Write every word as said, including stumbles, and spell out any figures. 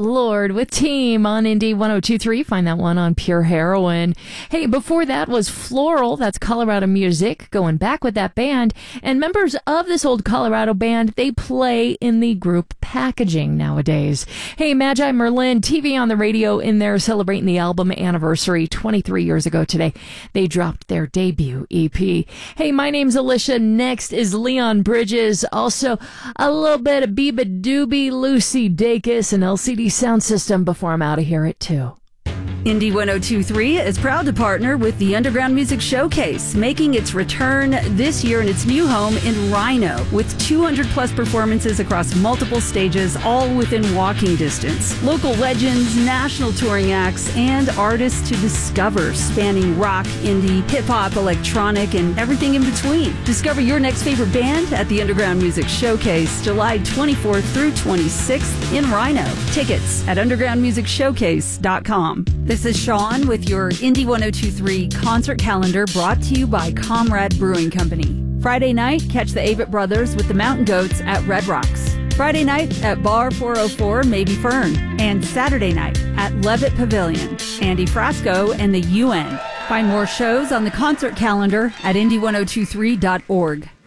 Lord with Team on Indie one oh two point three. Find that one on Pure Heroin. Hey, before that was Floral. That's Colorado music. Going back with that band. And members of this old Colorado band, they play in the group Packaging nowadays. Hey, Magi Merlin, T V on the radio in there celebrating the album anniversary twenty-three years ago today. They dropped their debut E P. Hey, my name's Alicia. Next is Leon Bridges. Also, a little bit of Biba Doobie, Lucy Dacus, and L C D Sound System before I'm out of here at two. Indie one oh two point three is proud to partner with the Underground Music Showcase, making its return this year in its new home in Rhino, with two hundred plus performances across multiple stages, all within walking distance. Local legends, national touring acts, and artists to discover, spanning rock, indie, hip-hop, electronic, and everything in between. Discover your next favorite band at the Underground Music Showcase, July twenty-fourth through twenty-sixth in Rhino. Tickets at underground music showcase dot com. This is Sean with your Indie one oh two point three concert calendar, brought to you by Comrade Brewing Company. Friday night, catch the Avett Brothers with the Mountain Goats at Red Rocks. Friday night at Bar four oh four Maybe Fern. And Saturday night at Levitt Pavilion, Andy Frasco and the U N. Find more shows on the concert calendar at indie one oh two three dot org.